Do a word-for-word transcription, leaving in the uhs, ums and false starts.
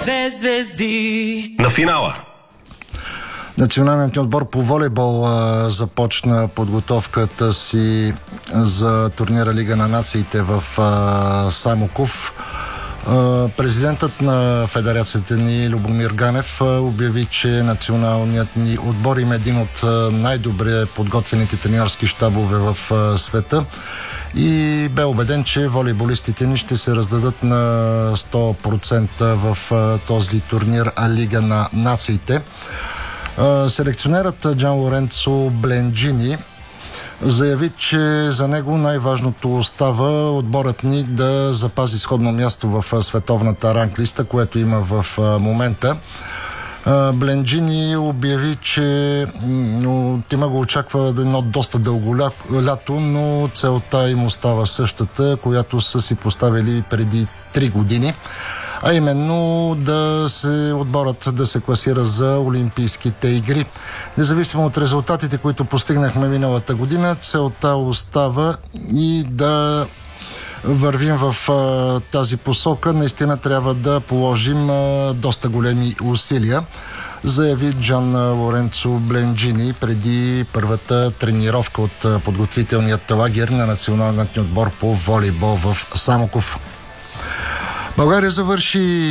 две звезди на финала. Националният отбор по волейбол а, започна подготовката си за турнира Лига на нациите в а, Самоков. А, президентът на федерацията ни Любомир Ганев а, обяви, че националният ни отбор има един от а, най-добре подготвените треньорски щабове в а, света и бе убеден, че волейболистите ни ще се раздадат на сто процента в а, този турнир Лига на нациите. Селекционерът Джан Лоренцо Бленджини заяви, че за него най-важното остава отборът ни да запази сходно място в световната ранглиста, което има в момента. Бленджини обяви, че тима го очаква едно доста дълго лято, но целта им остава същата, която са си поставили преди три години. А именно да се отборът да се класира за Олимпийските игри. Независимо от резултатите, които постигнахме миналата година, целта остава и да вървим в а, тази посока. Наистина трябва да положим а, доста големи усилия, заяви Джан Лоренцо Бленджини преди първата тренировка от подготвителният лагер на националният отбор по волейбол в Самоков. България завърши